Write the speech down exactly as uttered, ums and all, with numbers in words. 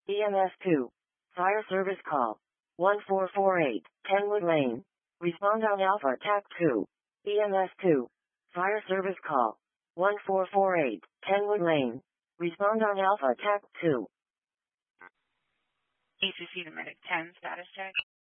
E M S two. Fire service call. one four four eight, Kenwood Lane. Respond on Alpha T A C two. E M S two. Fire service call. one four four eight, Kenwood Lane. Respond on Alpha T A C two. E C C to Medic ten, status check.